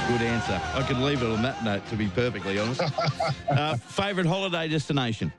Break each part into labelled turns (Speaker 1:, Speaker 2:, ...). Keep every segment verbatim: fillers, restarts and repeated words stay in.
Speaker 1: Good answer. I can leave it on that note, to be perfectly honest. uh, favourite holiday destination?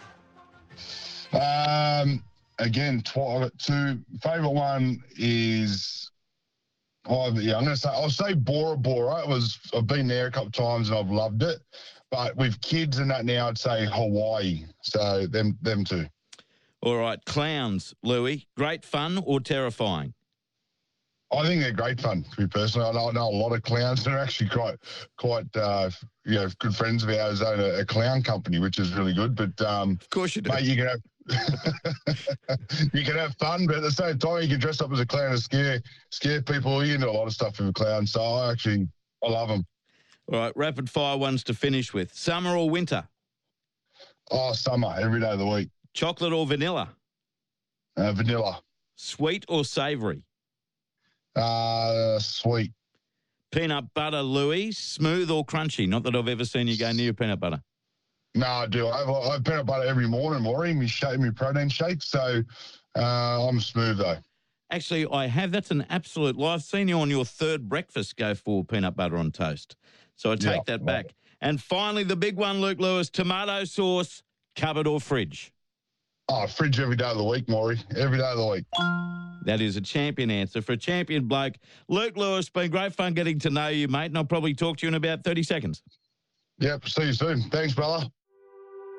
Speaker 2: Um, again, tw- I've got two. Favourite one is, oh, yeah, I'm going to say, I'll say Bora Bora. It was, I've been there a couple of times and I've loved it. But with kids and that now, I'd say Hawaii. So them, them two.
Speaker 1: All right, clowns, Louis. Great fun or terrifying?
Speaker 2: I think they're great fun, to be personal. I know, I know a lot of clowns. They're actually quite, quite, uh, you know, good friends of ours own a, a clown company, which is really good. But um,
Speaker 1: of course you do.
Speaker 2: Mate, you can have you can have fun, but at the same time, you can dress up as a clown and scare scare people. You can do a lot of stuff with a clown. So I actually, I love them.
Speaker 1: All right, rapid fire ones to finish with. Summer or winter?
Speaker 2: Oh, summer, every day of the week.
Speaker 1: Chocolate or vanilla?
Speaker 2: Uh, vanilla.
Speaker 1: Sweet or savoury?
Speaker 2: Uh, sweet.
Speaker 1: Peanut butter, Louis. Smooth or crunchy? Not that I've ever seen you go near peanut butter.
Speaker 2: No, I do. I have, I have peanut butter every morning, Maury, me shake, me protein shake. So uh, I'm smooth, though.
Speaker 1: Actually, I have. That's an absolute lie. I've seen you on your third breakfast go for peanut butter on toast. So I take
Speaker 2: Yeah,
Speaker 1: that
Speaker 2: right.
Speaker 1: back. And finally, the big one, Luke Lewis, tomato sauce, cupboard or fridge?
Speaker 2: Oh, fridge every day of the week, Maury. Every day of the week.
Speaker 1: That is a champion answer for a champion bloke. Luke Lewis, been great fun getting to know you, mate, and I'll probably talk to you in about thirty seconds.
Speaker 2: Yep, see you soon. Thanks, brother.